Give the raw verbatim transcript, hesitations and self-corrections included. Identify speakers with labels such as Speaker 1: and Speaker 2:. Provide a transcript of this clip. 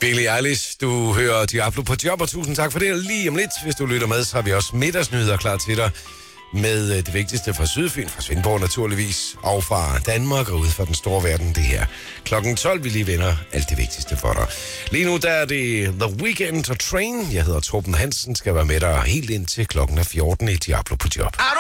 Speaker 1: Billie Eilish, du hører Diablo på job, og tusind tak for det. Lige om lidt, hvis du lytter med, så har vi også middagsnyheder klar til dig med det vigtigste fra Sydfyn, fra Svendborg naturligvis, og fra Danmark og ud fra den store verden, det her. klokken tolv, vi lige vender alt det vigtigste for dig. Lige nu, der er det The Weeknd og Train. Jeg hedder Torben Hansen, skal være med dig helt ind til klokken er fjorten i Diablo på job.